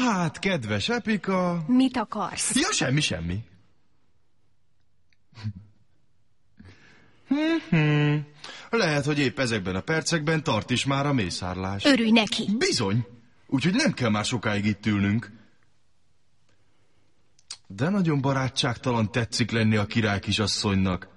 hát, kedves Epika... Mit akarsz? Ja, semmi. Lehet, hogy épp ezekben a percekben tart is már a mészárlás. Örülj neki. Bizony. Úgyhogy nem kell már sokáig itt ülnünk. De nagyon barátságtalan tetszik lenni a király kisasszonynak.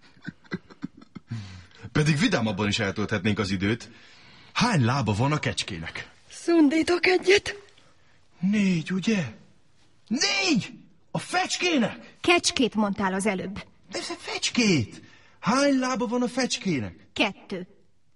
Pedig vidámabban is eltölthetnénk az időt. Hány lába van a kecskének? Szundítok egyet. 4, ugye? 4! A fecskének? Kecskét mondtál az előbb. De ez a fecskét! Hány lába van a fecskének? 2.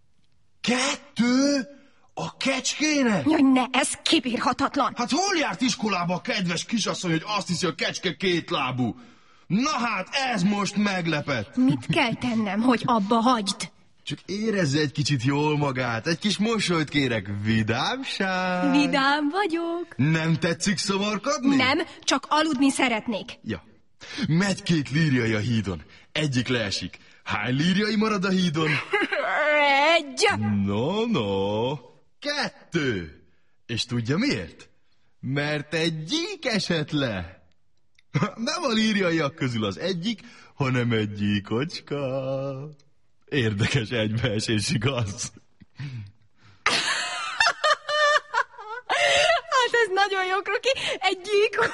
2? A kecskének? Jaj, ne, ez kibírhatatlan. Hát hol járt iskolába a kedves kisasszony, hogy azt hiszi, a kecske 2 lábú? Na hát, ez most meglepett. Mit kell tennem, hogy abba hagyd? Csak érezze egy kicsit jól magát, egy kis mosolyt kérek. Vidámság. Vidám vagyok. Nem tetszik szomarkodni? Nem, csak aludni szeretnék. Ja. Megy 2 líriai a hídon. Egyik leesik. Hány líriai marad a hídon? 1. No. 2. És tudja miért? Mert egyik esett le. Nem a líriaiak közül az egyik, hanem egy gyíkocska. Érdekes egybeesés, igaz? Hát ez nagyon jó, Kroki. Egy gyík.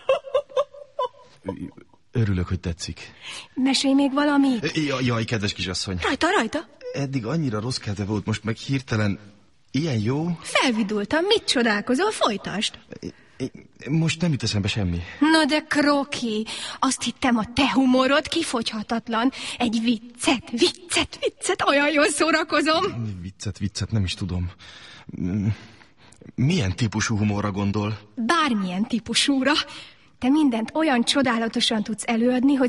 Örülök, hogy tetszik. Mesélj még valamit. Jaj, kedves kisasszony. Rajta. Eddig annyira rossz kedve volt, most meg hirtelen ilyen jó. Felvidultam, mit csodálkozol? Folytasd. Most nem jut eszembe semmi. Na de Kroki, azt hittem, a te humorod kifogyhatatlan. Egy viccet, olyan jól szórakozom. Viccet, nem is tudom. Milyen típusú humorra gondol? Bármilyen típusúra. Te mindent olyan csodálatosan tudsz előadni, hogy